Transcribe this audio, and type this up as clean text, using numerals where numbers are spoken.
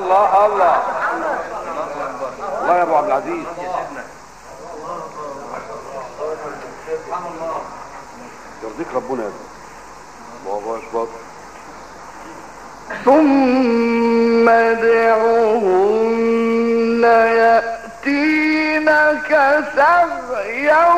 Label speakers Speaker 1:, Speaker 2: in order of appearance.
Speaker 1: الله الله الله يا ابو عبد العزيز. يرضيك ربنا يا ابني. الله اكبر.
Speaker 2: ثم ادعوهن يأتينك سعيا